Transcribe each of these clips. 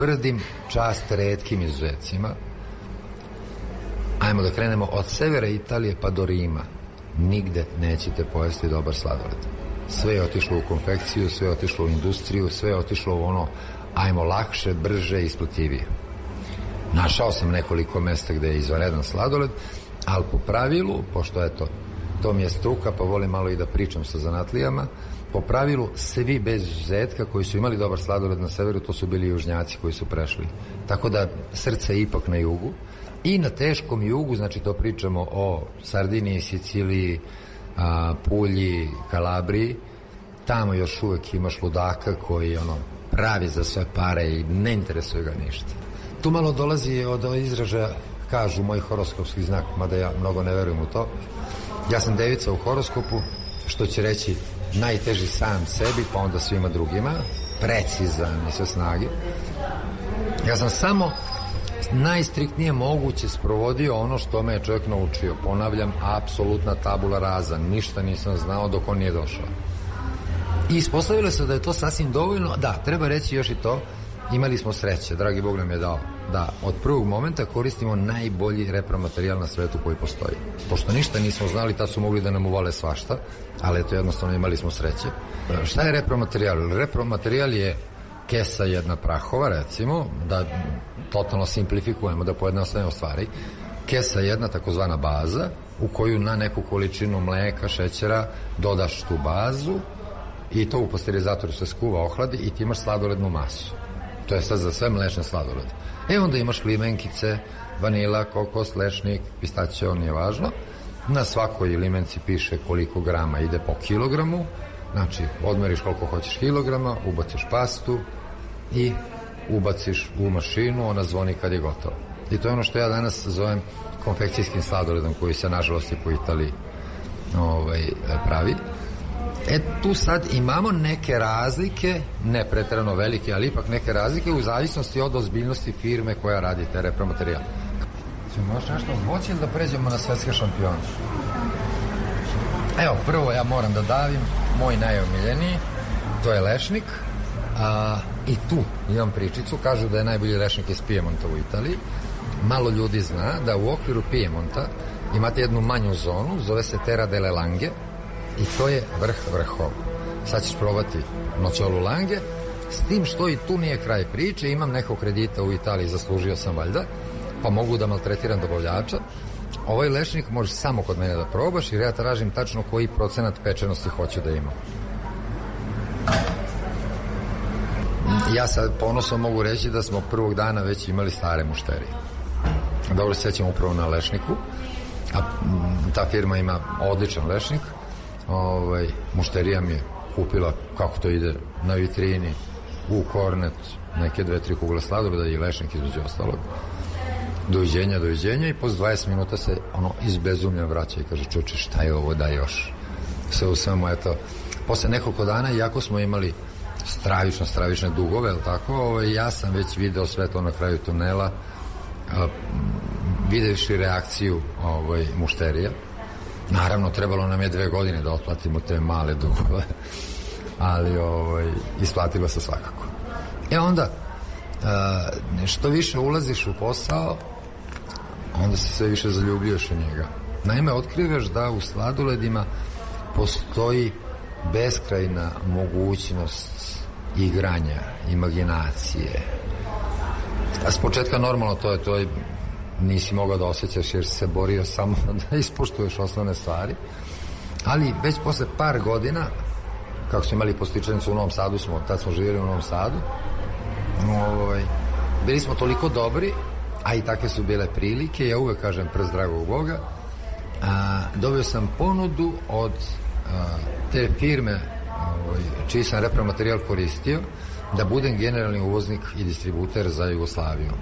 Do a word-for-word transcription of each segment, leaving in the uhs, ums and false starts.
Tvrdim čast retkim izuzetcima. Ajmo da krenemo od severa Italije pa do Rima. Nigde nećete pojesti dobar sladoled. Sve je otišlo u konfekciju, sve je otišlo u industriju, sve je otišlo u ono, ajmo lakše, brže i isplativije. Našao sam nekoliko mesta gde je izvanredan sladoled, ali po pravilu, pošto eto, to mi je struka, pa volim malo i da pričam sa zanatlijama, po pravilu svi bez izuzetka koji su imali dobar sladoled na severu, to su bili južnjaci koji su prešli. Tako da srce je ipak na jugu. I na teškom jugu, znači to pričamo o Sardiniji, Siciliji, a, Pulji, Kalabriji, tamo još uvek imaš ludaka koji ono, pravi za sve pare i ne interesuje ga ništa. Tu malo dolazi od izražaja, kažu moj horoskopski znak, mada ja mnogo ne verujem u to. Ja sam devica u horoskopu, što će reći najteži sam sebi, pa onda svima drugima, precizan i sve snage. Ja sam samo najstriktnije moguće sprovodio ono što me je čovjek naučio. Ponavljam, apsolutna tabula rasa, ništa nisam znao dok on nije došao. I ispostavilo se da je to sasvim dovoljno. Da, treba reći još i to, imali smo sreće, dragi Bog nam je dao, da od prvog momenta koristimo najbolji repromaterijal na svetu koji postoji. Pošto ništa nismo znali, tad su mogli da nam uvale svašta, ali eto jednostavno imali smo sreće. Šta je repromaterijal? Repromaterijal je kesa jedna prahova, recimo, da totalno simplifikujemo, da pojednostavimo stvari. Kesa jedna takozvana baza, u koju na neku količinu mleka, šećera dodaš tu bazu i to u pasterizatoru se skuva, ohladi i ti imaš sladolednu masu. To je sad za sve mlečne sladolede. E onda imaš limenkice, vanila, kokos, lešnik, pistaćeo, nije važno. Na svakoj limenci piše koliko grama ide po kilogramu. Znači, odmeriš koliko hoćeš kilograma, ubaciš pastu i ubaciš u mašinu, ona zvoni kad je gotova. I to je ono što ja danas zovem konfekcijskim sladoledom, koji se nažalost i po Italiji ovaj, pravi. E tu sad imamo neke razlike, ne preterano velike, ali ipak neke razlike u zavisnosti od ozbiljnosti firme koja radi te repromaterijale. Ćemo još nešto zvoći ili da pređemo na svetske šampione? Evo, prvo ja moram da davim moj najomiljeniji, to je lešnik. A, I tu imam pričicu, kažu da je najbolji lešnik iz Pijemonta u Italiji. Malo ljudi zna da u okviru Pijemonta imate jednu manju zonu, zove se Terra delle Langhe, i to je vrh vrhova. Sad ćeš probati noćolu Lange, s tim što i tu nije kraj priče, imam nekog kredita u Italiji, zaslužio sam valjda, pa mogu da maltretiram dobavljača. Ovaj lešnik možeš samo kod mene da probaš, jer ja tražim tačno koji procenat pečenosti hoću da imam. Ja sad ponosno mogu reći da smo prvog dana već imali stare mušterije. Dobro se sećam upravo na lešniku, a ta firma ima odličan lešnik. Ovaj, mušterija mi je kupila, kako to ide, na vitrini, u kornet, neke dve, tri kugle sladoleda i lešnik između ostalog. Doviđenja, doviđenja i posle dvadeset minuta se ono izbezumljen vraća i kaže, čuče, šta je ovo, da još? Sve u svemu, eto, posle nekoliko dana, iako smo imali stravično, stravične dugove, ali tako, ovaj, ja sam već video sve to na kraju tunela, a, videvši reakciju ovaj, mušterija. Naravno, trebalo nam je dve godine da otplatimo te male dugove, ali ovaj, isplatilo se svakako. E onda, a, što više ulaziš u posao, onda se sve više zaljubljuješ u njega. Naime, otkrivaš da u sladoledima postoji beskrajna mogućnost igranja, imaginacije. A s početka normalno to je, to je nisi mogao da osjećaš jer si se borio samo da ispoštuješ osnovne stvari. Ali već posle par godina, kako smo imali postičanicu u Novom Sadu, smo, tad smo živjeli u Novom Sadu, ovaj, bili smo toliko dobri, a i takve su bile prilike, ja uvek kažem prst dragog Boga, a, dobio sam ponudu od a, te firme ovaj, čiji sam repromaterijal koristio, da budem generalni uvoznik i distributer za Jugoslaviju.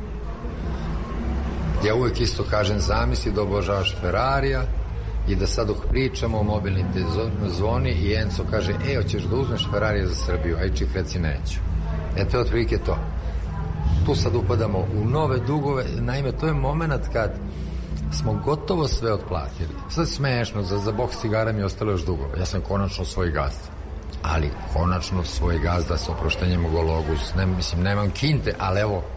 Ja uvek isto kažem, zamisli da obožavaš Ferrarija i da sad dok pričamo o mobilnim zvoni i Enzo kaže, e, hoćeš da uzmeš Ferrarija za Srbiju, aj čik reci neću. E, to je otprilike to. Tu sad upadamo u nove dugove, naime, to je moment kad smo gotovo sve otplatili. Sad smešno, za, za boks cigara mi je ostalo još dugove. Ja sam konačno svoj gazda. Ali konačno svoj gazda sa oproštenjem u Gologus. Ne, mislim, nemam kinte, ali evo,